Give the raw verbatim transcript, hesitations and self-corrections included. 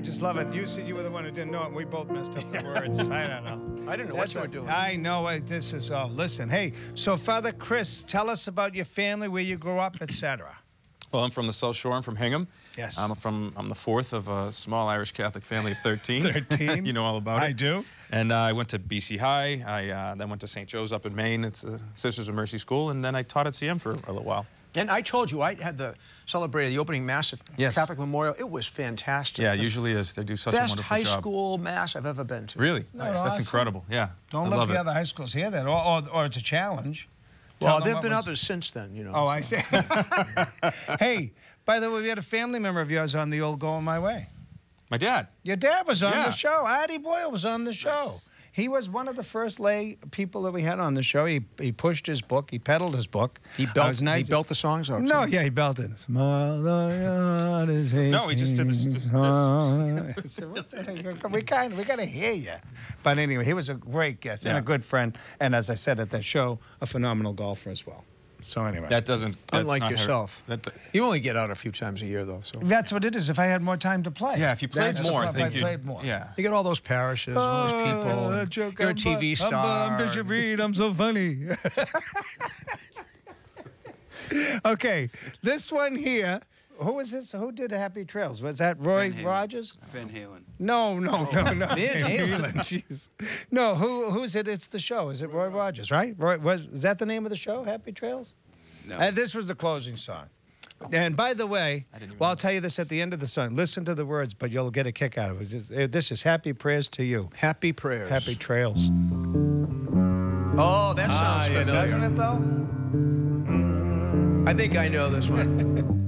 just love it. You said you were the one who didn't know it. We both messed up the words. I don't know. I didn't know That's what you a- were doing. I know what this is all. Listen, hey, so Father Chris, tell us about your family, where you grew up, et cetera. Well, I'm from the South Shore. I'm from Hingham. Yes. I'm from. I'm the fourth of a small Irish Catholic family of thirteen. thirteen. You know all about it. I do. And uh, I went to B C High. I uh, then went to Saint Joe's up in Maine. It's a Sisters of Mercy school. And then I taught at C M for a little while. And I told you, I had the celebrated the opening mass at Yes. Catholic Memorial. It was fantastic. Yeah, The usually is. They do such a best wonderful high job. school mass I've ever been to. Really? that That's awesome? incredible. Yeah. Don't I let love the it. other high schools hear that, or, or, or it's a challenge. Tell Well, them there what have been was- others since then, you know. Oh, I so. see. Hey, by the way, we had a family member of yours on the old Going My Way. My dad. Your dad was on Yeah. the show. Artie Boyle was on the show. He was one of the first lay people that we had on the show. He he pushed his book. He peddled his book. He Uh, built, it was nice. he built the songs out. No, too. yeah, he belted. Smile, the heart is No, he just did this- aching just this. heart. So what the heck? We kind we gotta hear you. But anyway, he was a great guest and Yeah. a good friend. And as I said at that show, a phenomenal golfer as well. So anyway, That doesn't. That's Unlike not her- yourself. that, You only get out a few times a year, though. So that's what it is. If I had more time to play. yeah, if you played That's more, I if think I you. played more. Yeah. you get all those parishes, all those people. that and joke, You're a I'm T V bu- I'm, bu- star. I'm Bishop Reed. I'm so funny. Okay, this one here. Who was this? Who did Happy Trails? Was that Roy Van Halen. Rogers? Van Halen. No, no, no, no. Van Halen. Jeez. No, who who's it? It's the show. Is it Roy Rogers, right? Roy, was, is that the name of the show, Happy Trails? No. And this was the closing song. And by the way, I didn't even well, I'll know. tell you this at the end of the song. Listen to the words, but you'll get a kick out of it. This is- This is Happy Prayers to You. Happy prayers. Happy Trails. Oh, that sounds Ah, yeah, familiar. doesn't it, though? I think I know this one.